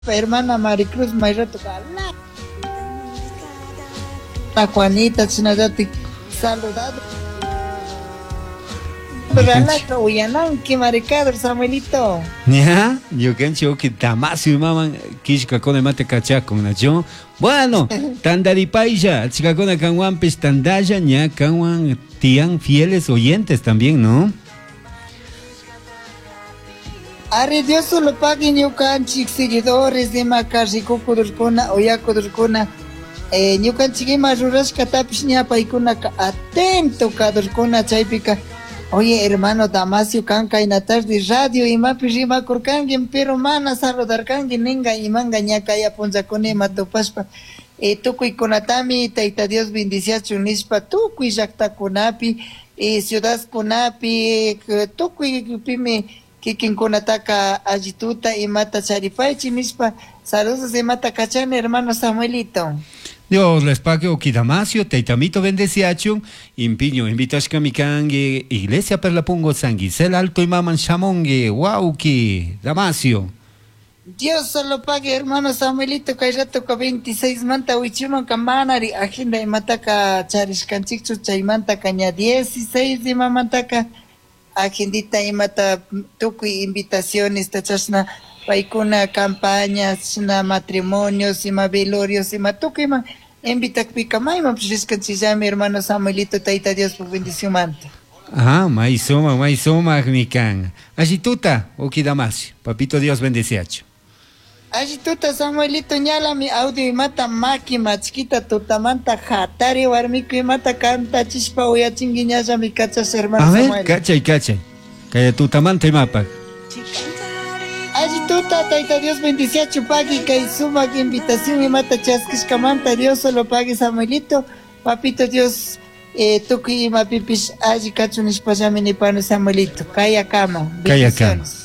hermana Maricruz Mayrato la Juanita Chinayati saludado Ralato Uyananki Maricador Samuelito Ya, yo cancho que Damasio maman kishka con mate cachacon nacho. Bueno, tandaripaya, chica con canwan pestandaya, ña canwan tian fieles oyentes también, ¿no? Are Dios solo paguen ñukanchik seguidores de Macarri Kukudurkuna Oyakudurkuna ñukanchik ima rurashka tapish ñapaykuna atento kadurkuna chaypika. Oye hermano Damasio kanka ina tarde radio imapi rimakurkangen pero mana saludarkangen ninga imanga ñakaya punchakuni matupashpa tukuykunatami tayta Dios bendiciachu nishpa tukuy llaktakunapi ciudadkunapi tukuykupimi kikinkunataka allituta imata charipaychi nishpa saludos imata kachani hermano Samuelito. Dios les pague oki Damasio, teitamito bendeciachu, impiño invitashkami kange, iglesia per la pungo San Gisela Alto y maman shamonge, wauki, Damasio. Dios solo pague hermano Samuelito kayrato ka 26 manta uichuman kamanari agenda imataka charishkanchikchu chaymanta kaña 16 imamantaka agendita imata tukuy invitaciones tachashna paykuna campañas na matrimonios ima velorios ima tukuyman invitakpika mayman prishkanchillami hermano Samuelito tayta Dios por bendición manta. Ah, maisoma mi can. Allituta, oki Damasio, papito Dios bendeciacho. Allituta Samuelito ñalami audio imata maki machkita tutamanta hatari warmiku imata canta chispa uyachingi ñallami cachas hermano Samuel. A ver, cachay. Kaya tutamanta imapak. Allituta tayta Dios bendiciachu pagi kay sumak invitación imata chaskishkamanta Dios solo pague Samuelito papito Dios tukuy imapipish alli kachunishpallami nipano Samuelito kaya kama bendiciones.